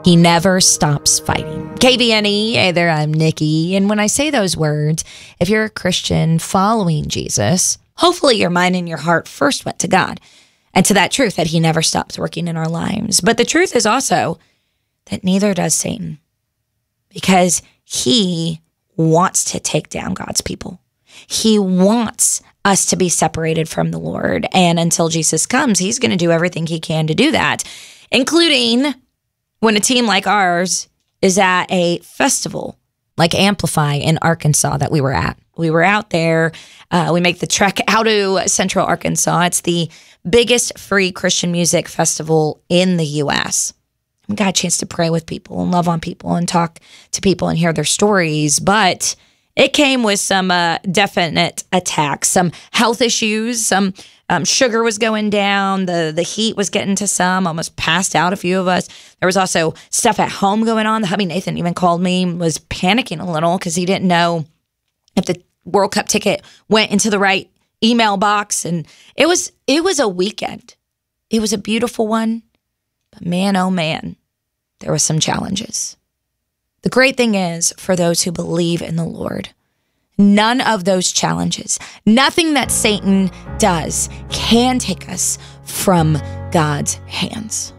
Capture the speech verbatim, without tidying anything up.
He never stops fighting. K B N E, hey there, I'm Nikki. And when I say those words, if you're a Christian following Jesus, hopefully your mind and your heart first went to God and to that truth that he never stops working in our lives. But the truth is also that neither does Satan, because he wants to take down God's people. He wants us to be separated from the Lord. And until Jesus comes, he's going to do everything he can to do that, including when a team like ours is at a festival like Amplify in Arkansas that we were at. We were out there. Uh, we make the trek out to Central Arkansas. It's the biggest free Christian music festival in the U S We got a chance to pray with people and love on people and talk to people and hear their stories. But it came with some uh, definite attacks, some health issues, some um, sugar was going down, the the heat was getting to some, almost passed out a few of us. There was also stuff at home going on. The hubby Nathan even called me, was panicking a little because he didn't know if the World Cup ticket went into the right email box. And it was it was a weekend. It was a beautiful one. But man, oh man, there were some challenges. The great thing is, for those who believe in the Lord, none of those challenges, nothing that Satan does can take us from God's hands.